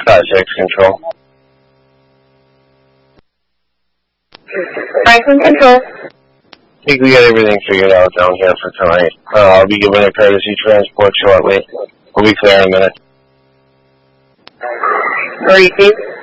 5-6 control. Franklin Control. I think we got everything figured out down here for tonight. I'll be giving a courtesy transport shortly. We'll be clear in a minute. Received.